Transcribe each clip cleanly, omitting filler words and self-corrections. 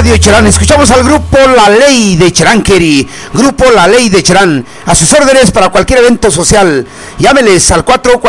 Radio Cherán. Escuchamos al grupo La Ley de Cheránkeri. Grupo La Ley de Cherán. A sus órdenes para cualquier evento social. Llámeles al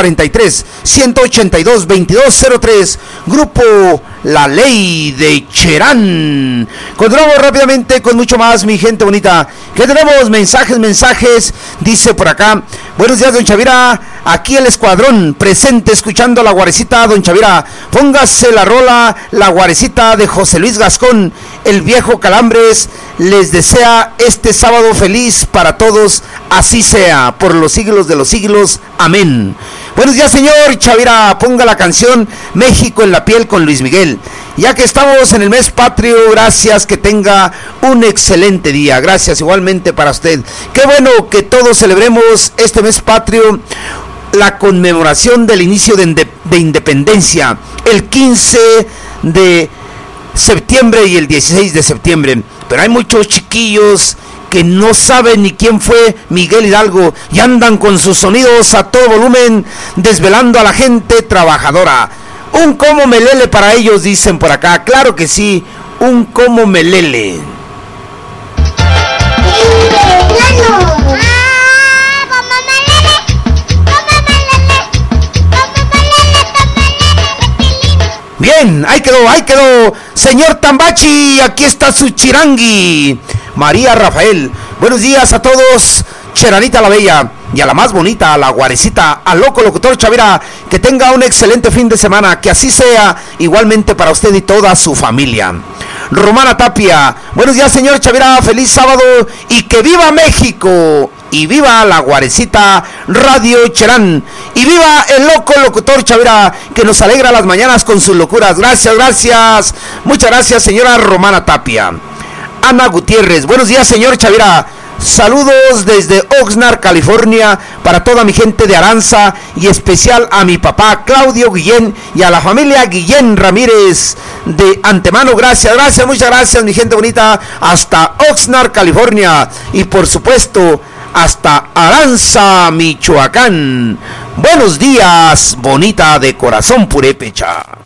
443-182-2203. Grupo La Ley de Cherán. Continuamos rápidamente con mucho más, mi gente bonita. ¿Qué tenemos? Mensajes. Dice por acá: buenos días, don Chavira. Aquí el escuadrón presente escuchando la guarecita, don Chavira. Póngase la rola, la guarecita de José Luis Gascón, el viejo Calambres. Les desea este sábado feliz para todos. Así sea, por los siglos de los siglos. Amén. Buenos días, señor Chavira. Ponga la canción México en la piel con Luis Miguel. Ya que estamos en el mes patrio, gracias, que tenga un excelente día. Gracias igualmente para usted. Qué bueno que todos celebremos este mes patrio, la conmemoración del inicio de independencia, el 15 de septiembre y el 16 de septiembre. Pero hay muchos chiquillos que no saben ni quién fue Miguel Hidalgo y andan con sus sonidos a todo volumen, desvelando a la gente trabajadora. Un como melele para ellos, dicen por acá. Claro que sí, un como melele. Bien, ahí quedó. Señor Tambachi, aquí está su chirangui. María Rafael, buenos días a todos. Cheranita la Bella y a la más bonita, a la guarecita, al loco locutor Chavira, que tenga un excelente fin de semana, que así sea, igualmente para usted y toda su familia. Romana Tapia, buenos días, señor Chavira, feliz sábado y que viva México. Y viva la guarecita Radio Cherán. Y viva el loco locutor Chavira, que nos alegra las mañanas con sus locuras. Gracias. Muchas gracias, señora Romana Tapia. Ana Gutiérrez, buenos días, señor Chavira. Saludos desde Oxnard, California, para toda mi gente de Aranza y especial a mi papá Claudio Guillén y a la familia Guillén Ramírez. De antemano, gracias, muchas gracias, mi gente bonita, hasta Oxnard, California, y por supuesto hasta Aranza, Michoacán. Buenos días, bonita de corazón purépecha.